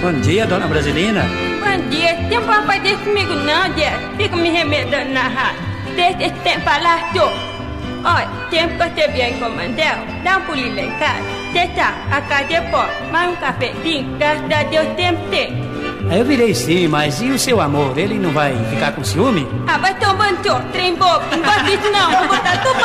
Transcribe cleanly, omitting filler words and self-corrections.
Bom dia, dona Brasilina. Bom dia. Tem um papai desse comigo não, Dia. Fica me remedando na rádio. Desde esse tempo lá, olha, tempo que eu esteve aí em Comandel, dá um pulinho lá em casa. Você tá, a casa é pó, mais um cafezinho, graças a Deus tem. Eu virei sim, mas e o seu amor? Ele não vai ficar com ciúme? Ah, vai tomando, trem bobo. Não gosto disso não, vou botar tudo